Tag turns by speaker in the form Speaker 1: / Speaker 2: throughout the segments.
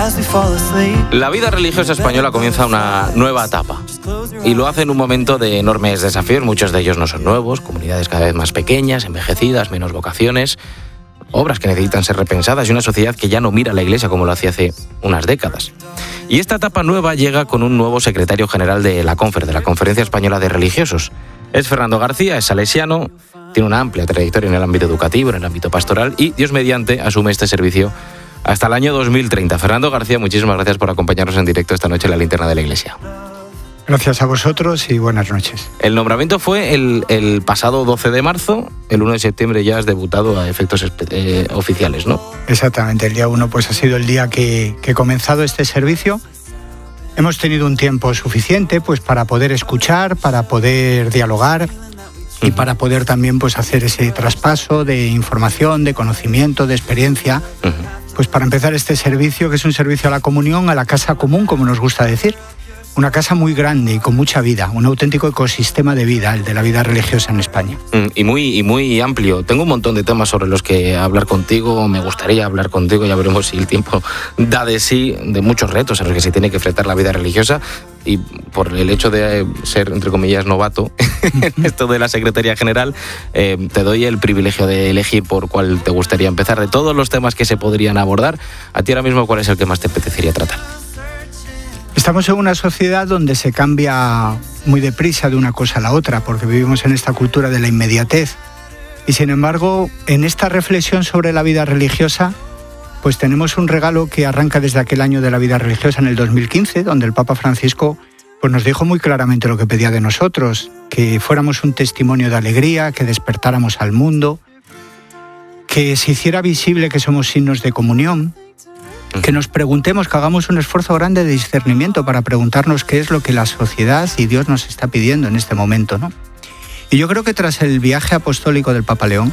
Speaker 1: La vida religiosa española comienza una nueva etapa y lo hace en un momento de enormes desafíos. Muchos de ellos no son nuevos, comunidades cada vez más pequeñas, envejecidas, menos vocaciones, obras que necesitan ser repensadas y una sociedad que ya no mira a la Iglesia como lo hacía hace unas décadas. Y esta etapa nueva llega con un nuevo secretario general de la CONFER, de la Conferencia Española de Religiosos. Es Fernando García, es salesiano, tiene una amplia trayectoria en el ámbito educativo, en el ámbito pastoral y, Dios mediante, asume este servicio hasta el año 2030. Fernando García, muchísimas gracias por acompañarnos en directo esta noche en la Linterna de la Iglesia.
Speaker 2: Gracias a vosotros y buenas noches.
Speaker 1: El nombramiento fue el pasado 12 de marzo, el 1 de septiembre ya has debutado a efectos oficiales, ¿no?
Speaker 2: Exactamente, el día 1 pues ha sido el día que he comenzado este servicio. Hemos tenido un tiempo suficiente pues para poder escuchar, para poder dialogar y para poder también pues hacer ese traspaso de información, de conocimiento, de experiencia, pues para empezar este servicio que es un servicio a la comunión, a la casa común, como nos gusta decir. Una casa muy grande y con mucha vida, un auténtico ecosistema de vida, el de la vida religiosa en España.
Speaker 1: Y muy amplio. Tengo un montón de temas sobre los que hablar contigo, me gustaría hablar contigo, ya veremos si el tiempo da de sí, de muchos retos en los que se tiene que enfrentar la vida religiosa y por el hecho de ser, entre comillas, novato en esto de la Secretaría General, te doy el privilegio de elegir por cuál te gustaría empezar. De todos los temas que se podrían abordar, a ti ahora mismo, ¿cuál es el que más te apetecería tratar?
Speaker 2: Estamos en una sociedad donde se cambia muy deprisa de una cosa a la otra, porque vivimos en esta cultura de la inmediatez. Y sin embargo, en esta reflexión sobre la vida religiosa, pues tenemos un regalo que arranca desde aquel año de la vida religiosa en el 2015, donde el Papa Francisco pues nos dijo muy claramente lo que pedía de nosotros, que fuéramos un testimonio de alegría, que despertáramos al mundo, que se hiciera visible que somos signos de comunión, que nos preguntemos, que hagamos un esfuerzo grande de discernimiento para preguntarnos qué es lo que la sociedad y Dios nos está pidiendo en este momento, ¿no? Y yo creo que tras el viaje apostólico del Papa León,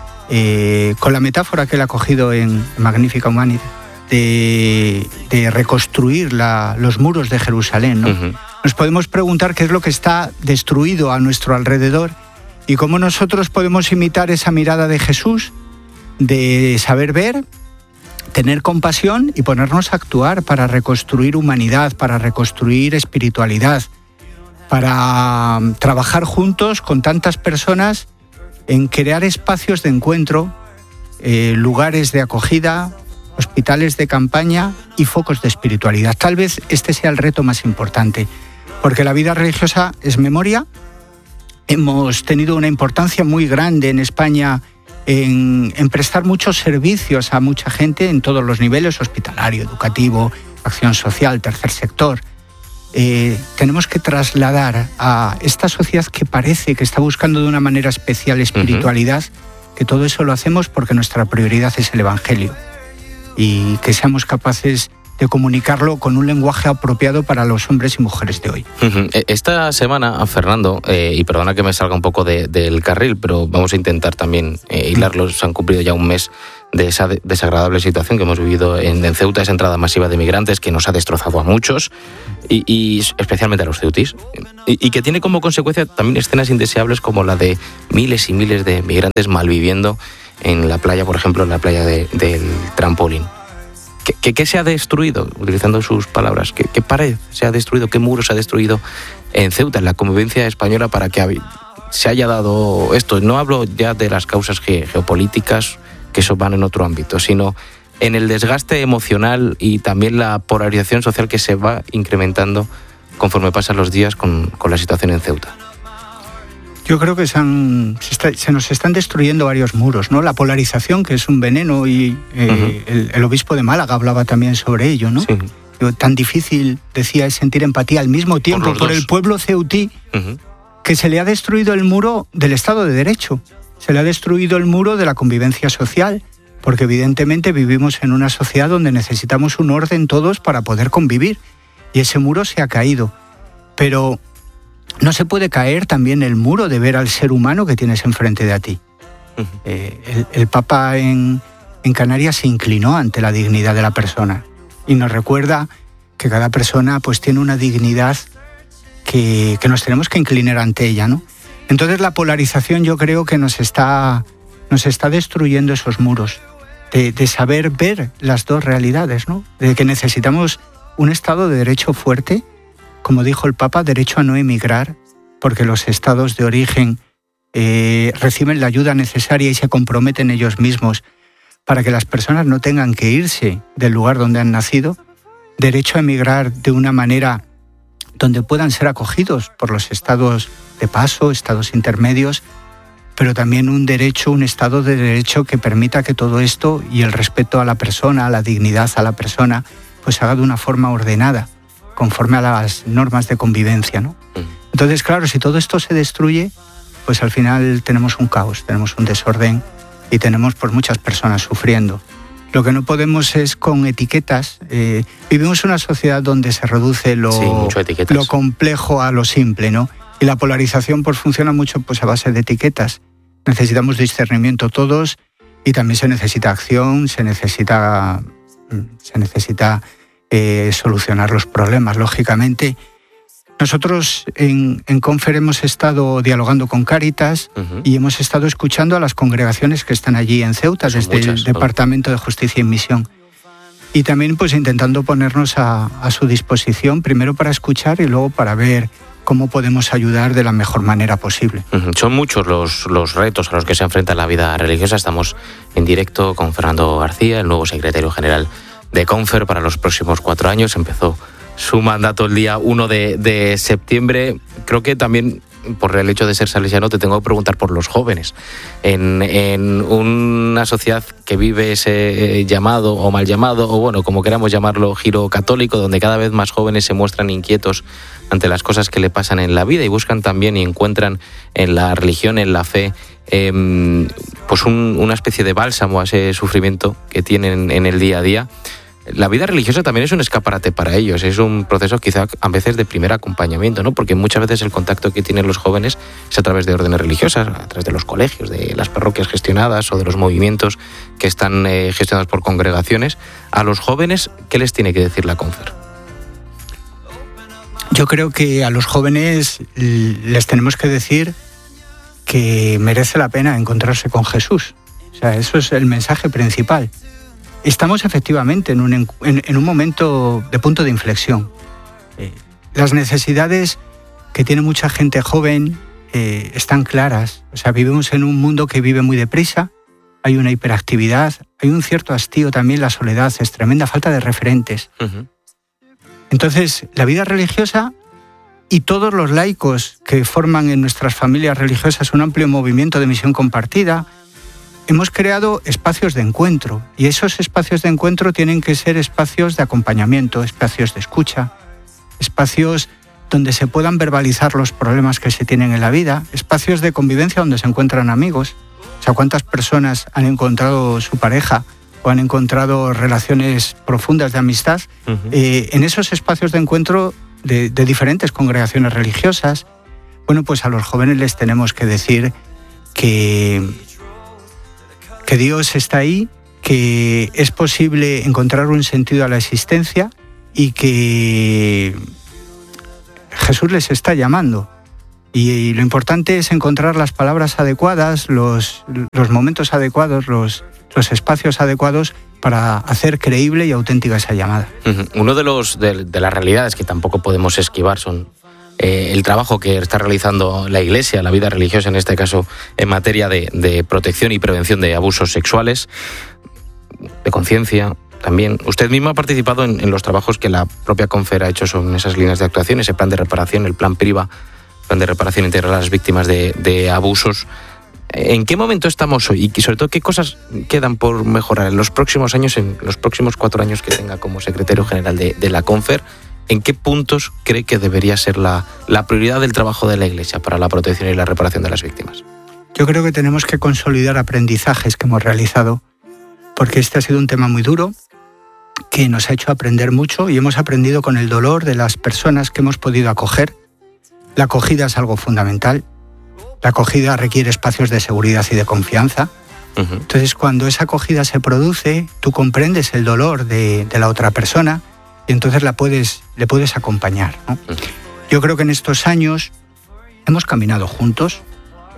Speaker 2: con la metáfora que él ha cogido en Magnifica Humanidad, de reconstruir los muros de Jerusalén, ¿no? Nos podemos preguntar qué es lo que está destruido a nuestro alrededor y cómo nosotros podemos imitar esa mirada de Jesús, de saber ver, tener compasión y ponernos a actuar para reconstruir humanidad, para reconstruir espiritualidad, para trabajar juntos con tantas personas en crear espacios de encuentro, lugares de acogida, hospitales de campaña y focos de espiritualidad. Tal vez este sea el reto más importante, porque la vida religiosa es memoria. Hemos tenido una importancia muy grande en España en prestar muchos servicios a mucha gente en todos los niveles, hospitalario, educativo, acción social, tercer sector. Tenemos que trasladar a esta sociedad que parece que está buscando de una manera especial espiritualidad, que todo eso lo hacemos porque nuestra prioridad es el Evangelio y que seamos capaces de comunicarlo con un lenguaje apropiado para los hombres y mujeres de hoy.
Speaker 1: Esta semana, Fernando, y perdona que me salga un poco del carril, pero vamos a intentar también hilarlo, se han cumplido ya un mes de esa desagradable situación que hemos vivido en Ceuta, esa entrada masiva de migrantes que nos ha destrozado a muchos, y especialmente a los ceutíes, y que tiene como consecuencia también escenas indeseables como la de miles y miles de migrantes malviviendo en la playa, por ejemplo, en la playa del Trampolín. ¿Qué se ha destruido? Utilizando sus palabras, ¿qué pared se ha destruido? ¿Qué muro se ha destruido en Ceuta, en la convivencia española, para que se haya dado esto? No hablo ya de las causas geopolíticas, que eso van en otro ámbito, sino en el desgaste emocional y también la polarización social que se va incrementando conforme pasan los días con la situación en Ceuta.
Speaker 2: Yo creo que se nos están destruyendo varios muros, ¿no? La polarización, que es un veneno, y el obispo de Málaga hablaba también sobre ello, ¿no? Sí. Tan difícil, decía, es sentir empatía al mismo tiempo por el pueblo ceutí, que se le ha destruido el muro del Estado de Derecho, se le ha destruido el muro de la convivencia social, porque evidentemente vivimos en una sociedad donde necesitamos un orden todos para poder convivir, y ese muro se ha caído. Pero no se puede caer también el muro de ver al ser humano que tienes enfrente de ti. El Papa en Canarias se inclinó ante la dignidad de la persona y nos recuerda que cada persona pues tiene una dignidad que nos tenemos que inclinar ante ella, ¿no? Entonces la polarización yo creo que nos está destruyendo esos muros. de saber ver las dos realidades, ¿no? De que necesitamos un Estado de derecho fuerte, como dijo el Papa, derecho a no emigrar, porque los estados de origen reciben la ayuda necesaria y se comprometen ellos mismos para que las personas no tengan que irse del lugar donde han nacido, derecho a emigrar de una manera donde puedan ser acogidos por los estados de paso, estados intermedios, pero también un estado de derecho que permita que todo esto y el respeto a la persona, a la dignidad a la persona, pues se haga de una forma ordenada, conforme a las normas de convivencia, ¿no? Entonces, claro, si todo esto se destruye, pues al final tenemos un caos, tenemos un desorden y tenemos pues muchas personas sufriendo. Lo que no podemos es con etiquetas. Vivimos en una sociedad donde se reduce lo complejo a lo simple, ¿no? Y la polarización pues funciona mucho pues a base de etiquetas. Necesitamos discernimiento todos y también se necesita acción, se necesita solucionar los problemas, lógicamente. Nosotros en Confer hemos estado dialogando con Cáritas y hemos estado escuchando a las congregaciones que están allí en Ceuta, desde el Departamento de Justicia y Misión. Y también pues intentando ponernos a su disposición, primero para escuchar y luego para ver cómo podemos ayudar de la mejor manera posible.
Speaker 1: Son muchos los retos a los que se enfrenta la vida religiosa. Estamos en directo con Fernando García, el nuevo secretario general de Confer para los próximos 4 años. Empezó su mandato el día 1 de septiembre. Creo que también, por el hecho de ser salesiano, te tengo que preguntar por los jóvenes. En una sociedad que vive ese llamado o mal llamado, o bueno, como queramos llamarlo, giro católico, donde cada vez más jóvenes se muestran inquietos ante las cosas que le pasan en la vida y buscan también y encuentran en la religión, en la fe, pues una especie de bálsamo a ese sufrimiento que tienen en el día a día. La vida religiosa también es un escaparate para ellos, es un proceso quizá a veces de primer acompañamiento, ¿no? Porque muchas veces el contacto que tienen los jóvenes es a través de órdenes religiosas, a través de los colegios, de las parroquias gestionadas o de los movimientos que están gestionados por congregaciones. A los jóvenes, ¿qué les tiene que decir la Confer?
Speaker 2: Yo creo que a los jóvenes les tenemos que decir que merece la pena encontrarse con Jesús. O sea, eso es el mensaje principal. Estamos efectivamente en un momento de punto de inflexión. Las necesidades que tiene mucha gente joven están claras. O sea, vivimos en un mundo que vive muy deprisa, hay una hiperactividad, hay un cierto hastío también, la soledad es tremenda, falta de referentes. Entonces, la vida religiosa y todos los laicos que forman en nuestras familias religiosas un amplio movimiento de misión compartida, hemos creado espacios de encuentro y esos espacios de encuentro tienen que ser espacios de acompañamiento, espacios de escucha, espacios donde se puedan verbalizar los problemas que se tienen en la vida, espacios de convivencia donde se encuentran amigos. O sea, ¿cuántas personas han encontrado su pareja o han encontrado relaciones profundas de amistad en esos espacios de encuentro de diferentes congregaciones religiosas? Bueno, pues a los jóvenes les tenemos que decir que Dios está ahí, que es posible encontrar un sentido a la existencia y que Jesús les está llamando. Y lo importante es encontrar las palabras adecuadas, los momentos adecuados, los espacios adecuados para hacer creíble y auténtica esa llamada.
Speaker 1: Uno de las realidades que tampoco podemos esquivar son el trabajo que está realizando la Iglesia, la vida religiosa en este caso, en materia de protección y prevención de abusos sexuales, de conciencia. También usted mismo ha participado en los trabajos que la propia Confer ha hecho sobre esas líneas de actuación, ese plan de reparación, el plan PRIVA, plan de reparación integral a las víctimas de abusos. ¿En qué momento estamos hoy? Y sobre todo, ¿qué cosas quedan por mejorar en los próximos años, en los próximos 4 años que tenga como secretario general de la Confer? ¿En qué puntos cree que debería ser la prioridad del trabajo de la Iglesia para la protección y la reparación de las víctimas?
Speaker 2: Yo creo que tenemos que consolidar aprendizajes que hemos realizado, porque este ha sido un tema muy duro, que nos ha hecho aprender mucho y hemos aprendido con el dolor de las personas que hemos podido acoger. La acogida es algo fundamental. La acogida requiere espacios de seguridad y de confianza. Entonces, cuando esa acogida se produce, tú comprendes el dolor de la otra persona y entonces le puedes acompañar, ¿no? Yo creo que en estos años hemos caminado juntos,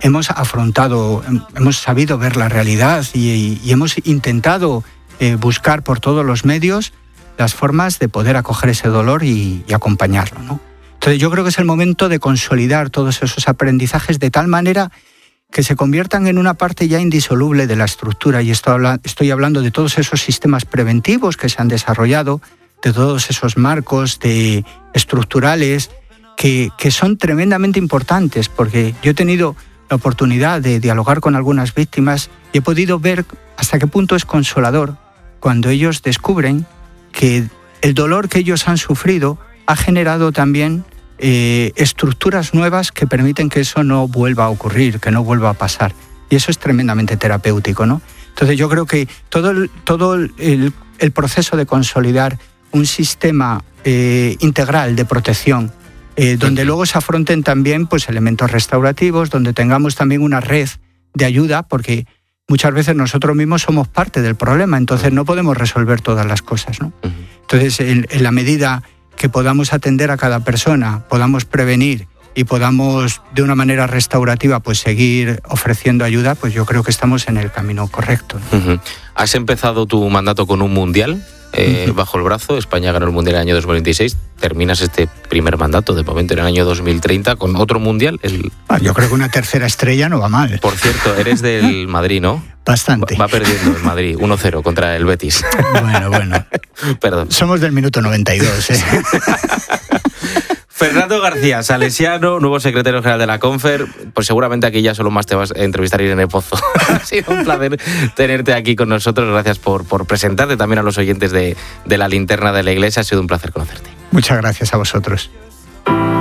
Speaker 2: hemos afrontado, hemos sabido ver la realidad y hemos intentado buscar por todos los medios las formas de poder acoger ese dolor y acompañarlo, ¿no? Entonces yo creo que es el momento de consolidar todos esos aprendizajes de tal manera que se conviertan en una parte ya indisoluble de la estructura. Y estoy hablando de todos esos sistemas preventivos que se han desarrollado, de todos esos marcos estructurales que son tremendamente importantes, porque yo he tenido la oportunidad de dialogar con algunas víctimas y he podido ver hasta qué punto es consolador cuando ellos descubren que el dolor que ellos han sufrido ha generado también estructuras nuevas que permiten que eso no vuelva a ocurrir, que no vuelva a pasar. Y eso es tremendamente terapéutico, ¿no? Entonces yo creo que todo el proceso de consolidar un sistema integral de protección, donde luego se afronten también pues, elementos restaurativos, donde tengamos también una red de ayuda, porque muchas veces nosotros mismos somos parte del problema, entonces no podemos resolver todas las cosas, ¿no? Entonces, en la medida que podamos atender a cada persona, podamos prevenir y podamos de una manera restaurativa pues seguir ofreciendo ayuda, pues yo creo que estamos en el camino correcto, ¿no?
Speaker 1: Has empezado tu mandato con un mundial bajo el brazo. España ganó el mundial en el año 2026. Terminas este primer mandato de momento en el año 2030 con otro mundial.
Speaker 2: Yo creo que una tercera estrella no va mal.
Speaker 1: Por cierto, eres del Madrid, ¿no?
Speaker 2: Bastante.
Speaker 1: Va perdiendo el Madrid 1-0 contra el Betis.
Speaker 2: Bueno.
Speaker 1: Perdón.
Speaker 2: Somos del minuto 92, ¿eh?
Speaker 1: Fernando García, salesiano, nuevo secretario general de la Confer. Pues seguramente aquí ya solo más te vas a entrevistar a Irene Pozo. Ha sido un placer tenerte aquí con nosotros. Gracias por presentarte también a los oyentes de la Linterna de la Iglesia. Ha sido un placer conocerte.
Speaker 2: Muchas gracias a vosotros.